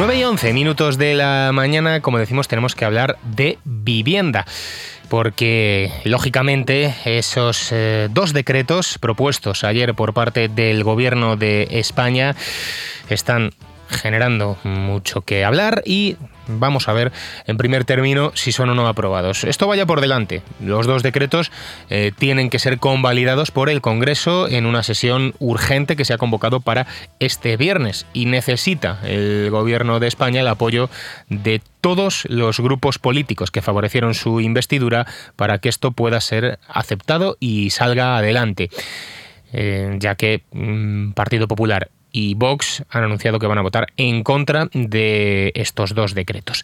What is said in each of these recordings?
9:11 de la mañana, como decimos, tenemos que hablar de vivienda. Porque, lógicamente, esos dos decretos propuestos ayer por parte del Gobierno de España están generando mucho que hablar y vamos a ver en primer término si son o no aprobados. Esto vaya por delante. Los dos decretos tienen que ser convalidados por el Congreso en una sesión urgente que se ha convocado para este viernes y necesita el Gobierno de España el apoyo de todos los grupos políticos que favorecieron su investidura para que esto pueda ser aceptado y salga adelante, ya que Partido Popular y Vox han anunciado que van a votar en contra de estos dos decretos.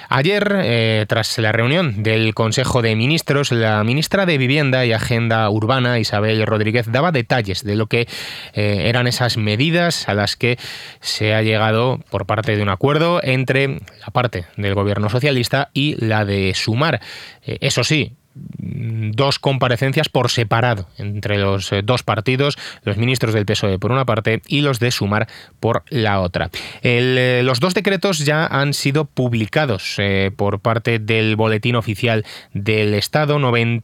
Ayer, tras la reunión del Consejo de Ministros, la ministra de Vivienda y Agenda Urbana, Isabel Rodríguez, daba detalles de lo que eran esas medidas a las que se ha llegado por parte de un acuerdo entre la parte del Gobierno socialista y la de Sumar. Eso sí, dos comparecencias por separado entre los dos partidos, los ministros del PSOE por una parte y los de Sumar por la otra. Los dos decretos ya han sido publicados por parte del Boletín Oficial del Estado,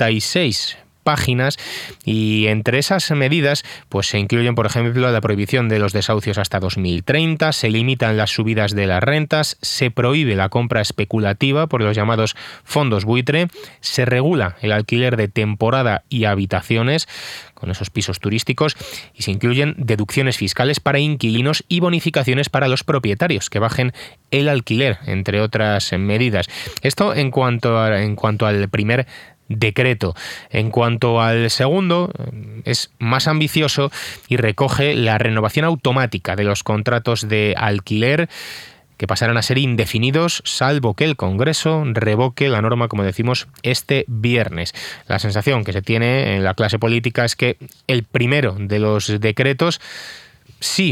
96 páginas, y entre esas medidas pues se incluyen, por ejemplo, la prohibición de los desahucios hasta 2030, se limitan las subidas de las rentas, se prohíbe la compra especulativa por los llamados fondos buitre, se regula el alquiler de temporada y habitaciones con esos pisos turísticos y se incluyen deducciones fiscales para inquilinos y bonificaciones para los propietarios que bajen el alquiler, entre otras medidas. Esto en cuanto al primer decreto. En cuanto al segundo, es más ambicioso y recoge la renovación automática de los contratos de alquiler que pasarán a ser indefinidos, salvo que el Congreso revoque la norma, como decimos, este viernes. La sensación que se tiene en la clase política es que el primero de los decretos sí